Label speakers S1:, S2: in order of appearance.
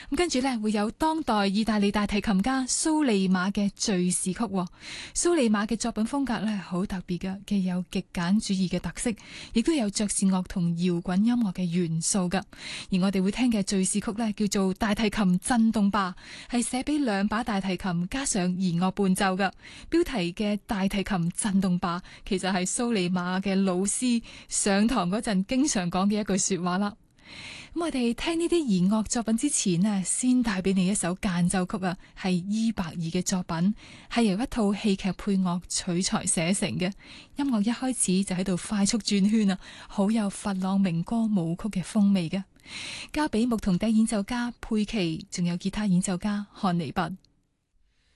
S1: 咁跟住呢，會有當代意大利大提琴家蘇利馬嘅敘事曲。蘇利馬嘅作品風格呢，好特別嘅，既有極簡主義嘅特色，亦都有爵士樂同搖滾音樂嘅元素噶。而我哋會聽嘅敘事曲呢，叫做大提琴震動吧，係寫俾兩把大提琴加上弦樂伴奏噶。標題嘅大提琴震動吧，其實係蘇利馬嘅老師上堂嗰陣經常講嘅一句說話啦。咁我哋聽呢啲弦樂作品之前呢，先帶俾你一首間奏曲啊，係伊伯爾嘅作品，係由一套戲劇配樂取材寫成嘅。音樂一開始就喺度快速轉圈啊，好有佛朗明哥舞曲嘅風味嘅。交俾牧童笛演奏家佩奇，仲有吉他演奏家漢尼拔。